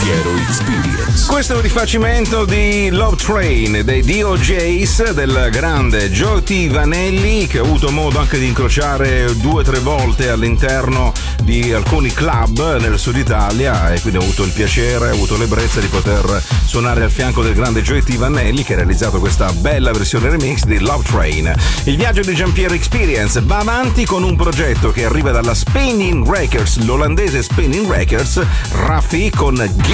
Giampiero Experience. Questo è un rifacimento di Love Train dei DOJs del grande Joe T. Vanelli, che ho avuto modo anche di incrociare 2 o 3 volte all'interno di alcuni club nel sud Italia, e quindi ho avuto il piacere, ho avuto l'ebbrezza di poter suonare al fianco del grande Joe T. Vanelli, che ha realizzato questa bella versione remix di Love Train. Il viaggio di Giampiero Experience va avanti con un progetto che arriva dalla Spinning Records, l'olandese Spinning Records, Raffi con